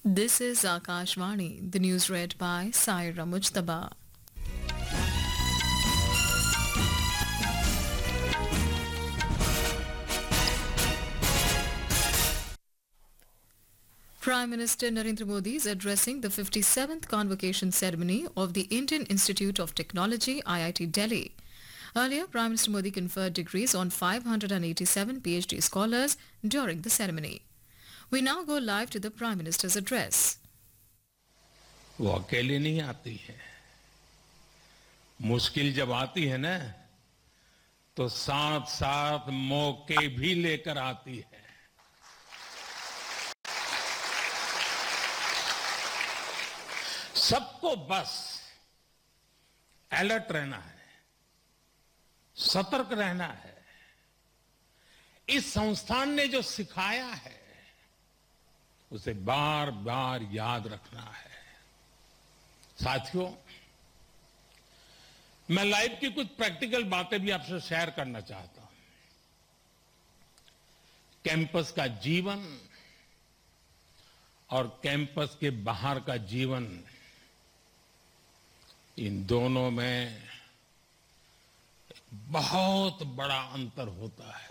This is Akashvani, the news read by Saira Mujtaba. Prime Minister Narendra Modi is addressing the 57th convocation ceremony of the Indian Institute of Technology, IIT Delhi. Earlier, Prime Minister Modi conferred degrees on 587 PhD scholars during the ceremony. We now go live to the Prime Minister's address. वो अकेले नहीं आती है। मुश्किल जब आती है ना, तो साथ साथ मौके भी लेकर आती है। सबको बस अलर्ट रहना है, सतर्क रहना है। इस संस्थान ने जो सिखाया है, उसे बार बार याद रखना है। साथियों, मैं लाइफ की कुछ प्रैक्टिकल बातें भी आपसे शेयर करना चाहता हूं। कैंपस का जीवन और कैंपस के बाहर का जीवन, इन दोनों में बहुत बड़ा अंतर होता है।